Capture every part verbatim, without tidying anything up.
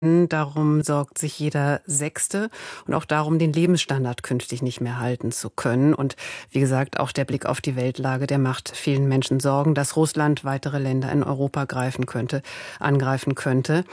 Darum sorgt sich jeder Sechste und auch darum, den Lebensstandard künftig nicht mehr halten zu können. Und wie gesagt, auch der Blick auf die Weltlage, der macht vielen Menschen Sorgen, dass Russland weitere Länder in Europa greifen könnte, angreifen könnte.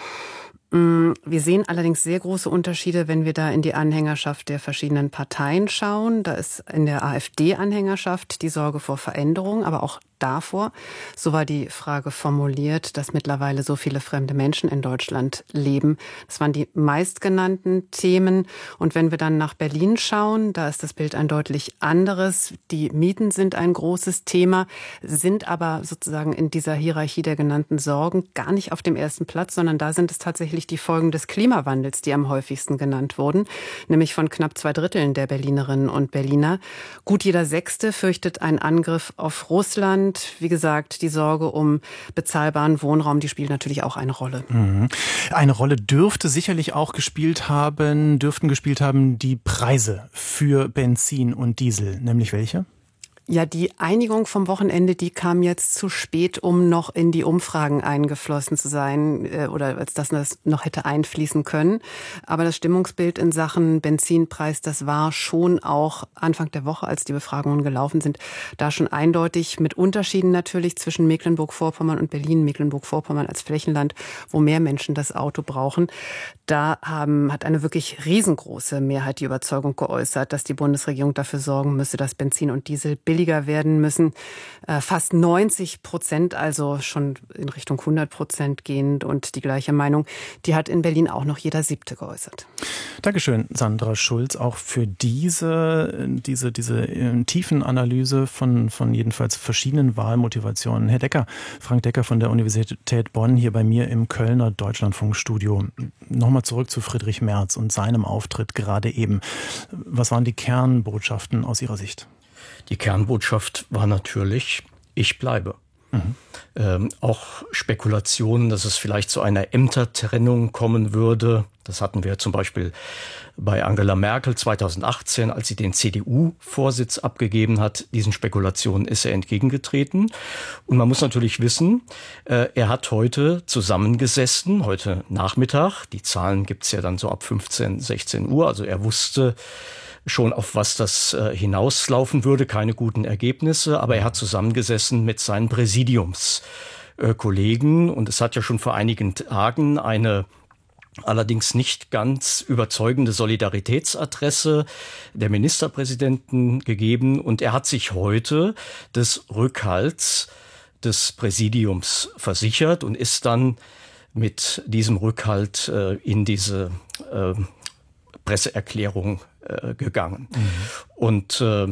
Wir sehen allerdings sehr große Unterschiede, wenn wir da in die Anhängerschaft der verschiedenen Parteien schauen. Da ist in der AfD-Anhängerschaft die Sorge vor Veränderung, aber auch davor, so war die Frage formuliert, dass mittlerweile so viele fremde Menschen in Deutschland leben. Das waren die meistgenannten Themen. Und wenn wir dann nach Berlin schauen, da ist das Bild ein deutlich anderes. Die Mieten sind ein großes Thema, sind aber sozusagen in dieser Hierarchie der genannten Sorgen gar nicht auf dem ersten Platz, sondern da sind es tatsächlich die Folgen des Klimawandels, die am häufigsten genannt wurden, nämlich von knapp zwei Dritteln der Berlinerinnen und Berliner. Gut jeder Sechste fürchtet einen Angriff auf Russland. Wie gesagt, die Sorge um bezahlbaren Wohnraum, die spielt natürlich auch eine Rolle. Mhm. Eine Rolle dürfte sicherlich auch gespielt haben, dürften gespielt haben die Preise für Benzin und Diesel. Nämlich welche? Ja, die Einigung vom Wochenende, die kam jetzt zu spät, um noch in die Umfragen eingeflossen zu sein äh, oder als das noch hätte einfließen können. Aber das Stimmungsbild in Sachen Benzinpreis, das war schon auch Anfang der Woche, als die Befragungen gelaufen sind, da schon eindeutig mit Unterschieden natürlich zwischen Mecklenburg-Vorpommern und Berlin. Mecklenburg-Vorpommern als Flächenland, wo mehr Menschen das Auto brauchen. Da haben, hat eine wirklich riesengroße Mehrheit die Überzeugung geäußert, dass die Bundesregierung dafür sorgen müsse, dass Benzin und Diesel billiger werden müssen. Fast neunzig Prozent, also schon in Richtung hundert Prozent gehend. Und die gleiche Meinung, die hat in Berlin auch noch jeder Siebte geäußert. Dankeschön, Sandra Schulz, auch für diese, diese, diese tiefen Analyse von, von jedenfalls verschiedenen Wahlmotivationen. Herr Decker, Frank Decker von der Universität Bonn, hier bei mir im Kölner Deutschlandfunkstudio. Nochmal zurück zu Friedrich Merz und seinem Auftritt gerade eben. Was waren die Kernbotschaften aus Ihrer Sicht? Die Kernbotschaft war natürlich, ich bleibe. Mhm. Ähm, auch Spekulationen, dass es vielleicht zu einer Ämtertrennung kommen würde. Das hatten wir zum Beispiel bei Angela Merkel zweitausendachtzehn, als sie den C D U-Vorsitz abgegeben hat. Diesen Spekulationen ist er entgegengetreten. Und man muss natürlich wissen, äh, er hat heute zusammengesessen, heute Nachmittag. Die Zahlen gibt's ja dann so ab fünfzehn, sechzehn Uhr. Also er wusste schon, auf was das äh, hinauslaufen würde, keine guten Ergebnisse, aber er hat zusammengesessen mit seinen Präsidiumskollegen äh, und es hat ja schon vor einigen Tagen eine allerdings nicht ganz überzeugende Solidaritätsadresse der Ministerpräsidenten gegeben und er hat sich heute des Rückhalts des Präsidiums versichert und ist dann mit diesem Rückhalt äh, in diese äh, Presseerklärung äh, gegangen. Mhm. Und äh,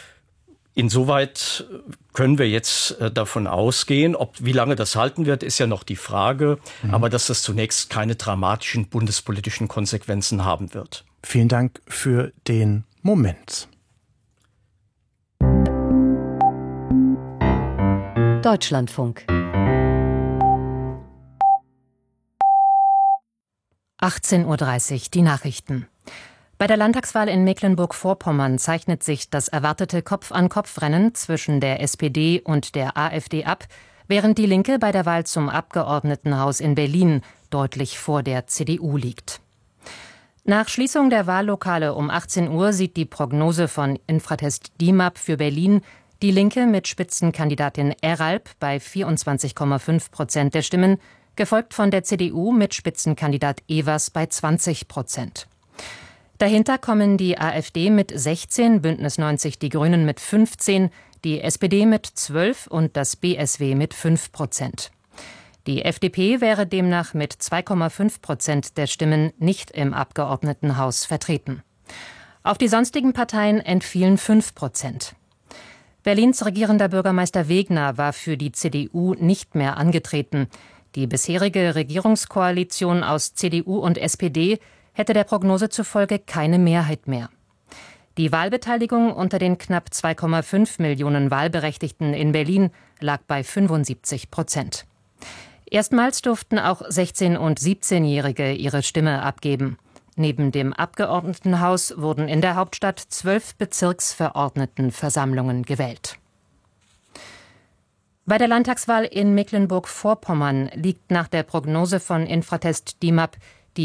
insoweit können wir jetzt äh, davon ausgehen, ob wie lange das halten wird, ist ja noch die Frage, mhm. aber dass das zunächst keine dramatischen bundespolitischen Konsequenzen haben wird. Vielen Dank für den Moment. Deutschlandfunk. achtzehn Uhr dreißig, die Nachrichten. Bei der Landtagswahl in Mecklenburg-Vorpommern zeichnet sich das erwartete Kopf-an-Kopf-Rennen zwischen der S P D und der AfD ab, während die Linke bei der Wahl zum Abgeordnetenhaus in Berlin deutlich vor der C D U liegt. Nach Schließung der Wahllokale um achtzehn Uhr sieht die Prognose von Infratest D I M A P für Berlin die Linke mit Spitzenkandidatin Eralp bei vierundzwanzig Komma fünf Prozent der Stimmen, gefolgt von der C D U mit Spitzenkandidat Evers bei zwanzig Prozent. Dahinter kommen die AfD mit sechzehn, Bündnis neunzig Die Grünen mit fünfzehn, die S P D mit zwölf und das B S W mit fünf Prozent. Die F D P wäre demnach mit zwei Komma fünf Prozent der Stimmen nicht im Abgeordnetenhaus vertreten. Auf die sonstigen Parteien entfielen fünf Prozent. Berlins regierender Bürgermeister Wegner war für die C D U nicht mehr angetreten. Die bisherige Regierungskoalition aus C D U und S P D hätte der Prognose zufolge keine Mehrheit mehr. Die Wahlbeteiligung unter den knapp zwei Komma fünf Millionen Wahlberechtigten in Berlin lag bei fünfundsiebzig Prozent. Erstmals durften auch sechzehn- und siebzehnjährige ihre Stimme abgeben. Neben dem Abgeordnetenhaus wurden in der Hauptstadt zwölf Bezirksverordnetenversammlungen gewählt. Bei der Landtagswahl in Mecklenburg-Vorpommern liegt nach der Prognose von Infratest D I M A P